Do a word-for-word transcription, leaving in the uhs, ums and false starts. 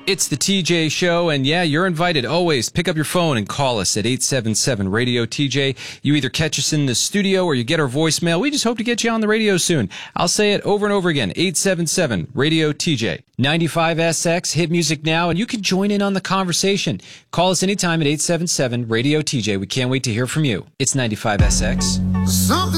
It's the T J Show, and yeah, you're invited. Always pick up your phone and call us at eight seven seven radio T J. You either catch us in the studio or you get our voicemail. We just hope to get you on the radio soon. I'll say it over and over again, eight seven seven radio T J. ninety-five S X, hit music now, and you can join in on the conversation. Call us anytime at eight seven seven radio T J. We can't wait to hear from you. It's ninety-five S X. Something